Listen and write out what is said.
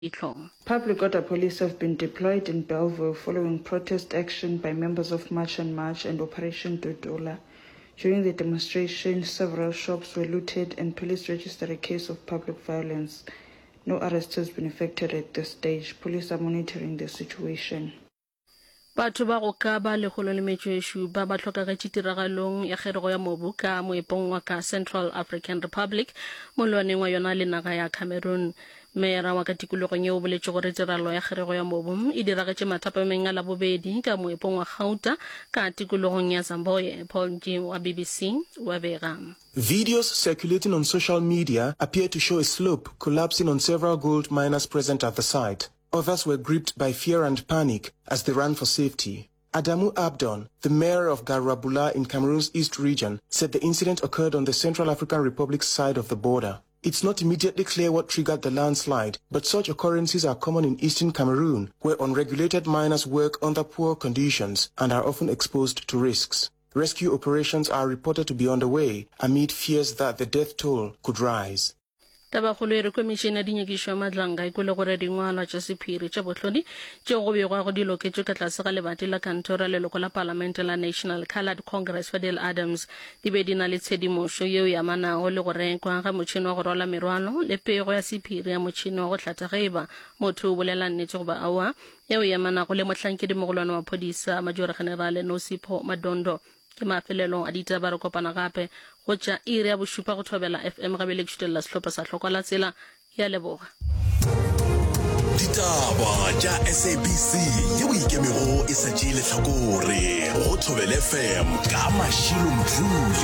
Public order police have been deployed in Belleville following protest action by members of March and March and Operation Dodola. During the demonstration, several shops were looted and police registered a case of public violence. No arrest has been effected at this stage. Police are monitoring the situation. Batho ba go ka ba legolo le metsweshu ba ba tlhokagetše tiragalong ya kgerego ya mobu ka moepong wa ka Central African Republic mo lwaneng wa yona le naga ya Cameroon. Mera wa ka tikologong yeo boletše gore tiragalo ya kgerego ya mobu e diragetše mathapameng a labobedi ka moepong wa Gauta ka tikologong ya Zamboye. Paul G wa BBC wa bega. Videos circulating on social media appear to show a slope collapsing on several gold miners present at the site. Others were gripped by fear and panic as they ran for safety. Adamu Abdon, the mayor of Garabula in Cameroon's East region, said the incident occurred on the Central African Republic's side of the border. It's not immediately clear what triggered the landslide, but such occurrences are common in eastern Cameroon, where unregulated miners work under poor conditions and are often exposed to risks. Rescue operations are reported to be underway amid fears that the death toll could rise. Tabagolo e re komishene di nyekišwa madlanga e kole gore dingwalwa tša sephiri tša bohlodi tšeo go begwa go di loketšwe ka tlase ga lebati la kantoro leloko la palamente la National Coloured Congress Fidel Adams di be di na le tshedimošo yeo ya manago le go rekwa ga motšhene wa go rwala merwalo le pego ya sephiri ya motšhene wa go hlatha ge eba motho o bolela nnete goba aowa yeo ya manago le mohlankedi mogolwane wa phodisa major general Nosipho Madondo ke mafelelong a ditaba re kopana gape go tša iri ya bošupa go thobela FM gabe le kšutelela sehlopha sa hlokwa la tsela ya leboga. Ditaba tša SABC yeo ikemego e sa tšeele hlakore go thobela FM ka mašilo mthuli.